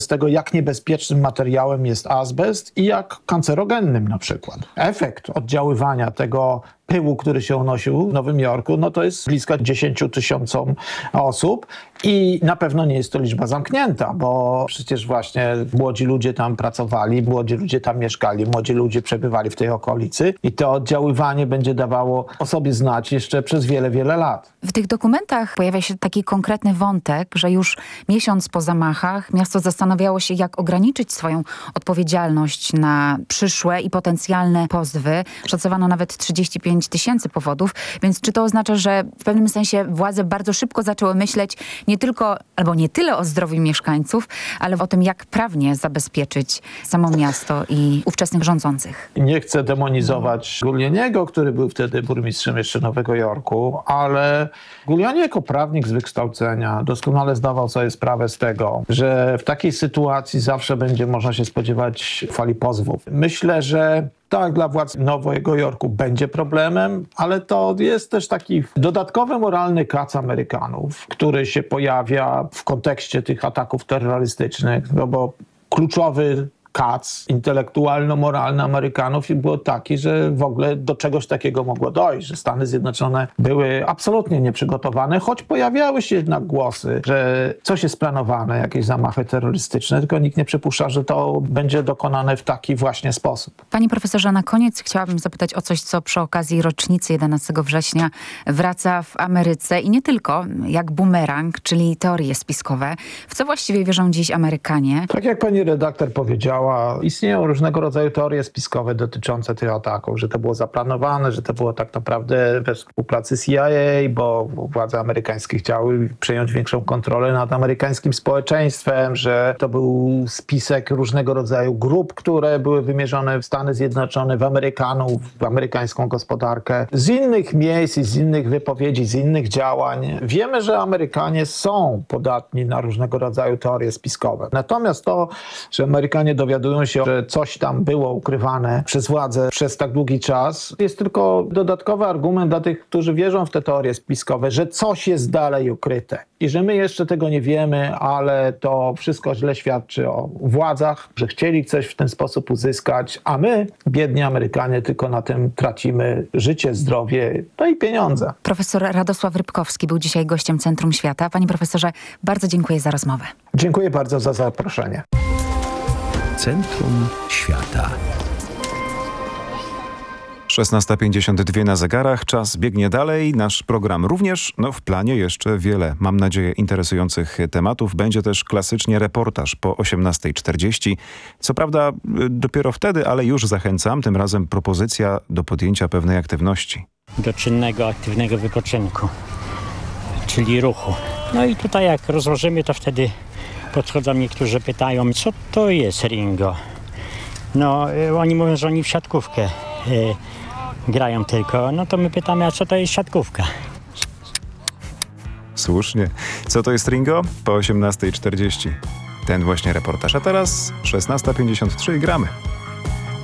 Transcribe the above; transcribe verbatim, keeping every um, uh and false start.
z tego, jak niebezpiecznym materiałem jest azbest i jak kancerogennym na przykład. Efekt oddziaływania tego pyłu, który się unosił w Nowym Jorku, no to jest blisko dziesięciu tysiącom osób i na pewno nie jest to liczba zamknięta, bo przecież właśnie młodzi ludzie tam pracowali, młodzi ludzie tam mieszkali, młodzi ludzie przebywali w tej okolicy i to oddziaływanie będzie dawało o sobie znać jeszcze przez wiele, wiele lat. W tych dokumentach pojawia się taki konkretny wątek, że już miesiąc po zamachach miasto zastanawiało się, jak ograniczyć swoją odpowiedzialność na przyszłe i potencjalne pozwy. Szacowano nawet trzydzieści pięć tysięcy powodów, więc czy to oznacza, że w pewnym sensie władze bardzo szybko zaczęły myśleć nie tylko, albo nie tyle o zdrowiu mieszkańców, ale o tym, jak prawnie zabezpieczyć samo miasto i ówczesnych rządzących? Nie chcę demonizować Giulianiego, który był wtedy burmistrzem jeszcze Nowego Jorku, ale Giuliani jako prawnik z wykształcenia doskonale zdawał sobie sprawę z tego, że w takiej sytuacji zawsze będzie można się spodziewać fali pozwów. Myślę, że tak, dla władz Nowego Jorku będzie problemem, ale to jest też taki dodatkowy moralny kac Amerykanów, który się pojawia w kontekście tych ataków terrorystycznych, no bo kluczowy kac intelektualno-moralny Amerykanów i było taki, że w ogóle do czegoś takiego mogło dojść, że Stany Zjednoczone były absolutnie nieprzygotowane, choć pojawiały się jednak głosy, że coś jest planowane, jakieś zamachy terrorystyczne, tylko nikt nie przypuszcza, że to będzie dokonane w taki właśnie sposób. Panie profesorze, na koniec chciałabym zapytać o coś, co przy okazji rocznicy jedenastego września wraca w Ameryce i nie tylko, jak bumerang, czyli teorie spiskowe. W co właściwie wierzą dziś Amerykanie? Tak jak pani redaktor powiedziała, istnieją różnego rodzaju teorie spiskowe dotyczące tych ataków, że to było zaplanowane, że to było tak naprawdę we współpracy C I A, bo władze amerykańskie chciały przejąć większą kontrolę nad amerykańskim społeczeństwem, że to był spisek różnego rodzaju grup, które były wymierzone w Stany Zjednoczone, w Amerykanów, w amerykańską gospodarkę. Z innych miejsc i z innych wypowiedzi, z innych działań wiemy, że Amerykanie są podatni na różnego rodzaju teorie spiskowe. Natomiast to, że Amerykanie dowiadują się, że coś tam było ukrywane przez władze przez tak długi czas, jest tylko dodatkowy argument dla tych, którzy wierzą w te teorie spiskowe, że coś jest dalej ukryte i że my jeszcze tego nie wiemy, ale to wszystko źle świadczy o władzach, że chcieli coś w ten sposób uzyskać, a my, biedni Amerykanie, tylko na tym tracimy życie, zdrowie, no i pieniądze. Profesor Radosław Rybkowski był dzisiaj gościem Centrum Świata. Panie profesorze, bardzo dziękuję za rozmowę. Dziękuję bardzo za zaproszenie. Centrum Świata. szesnasta pięćdziesiąt dwa na zegarach, czas biegnie dalej. Nasz program również, no w planie jeszcze wiele, mam nadzieję, interesujących tematów. Będzie też klasycznie reportaż po osiemnastej czterdzieści. Co prawda dopiero wtedy, ale już zachęcam, tym razem propozycja do podjęcia pewnej aktywności. Do czynnego, aktywnego wypoczynku, czyli ruchu. No i tutaj jak rozłożymy, to wtedy podchodzą niektórzy, pytają, co to jest Ringo? No, y, oni mówią, że oni w siatkówkę y, grają tylko. No to my pytamy, a co to jest siatkówka? Słusznie. Co to jest Ringo? Po osiemnastej czterdzieści. Ten właśnie reportaż. A teraz szesnasta pięćdziesiąt trzy i gramy.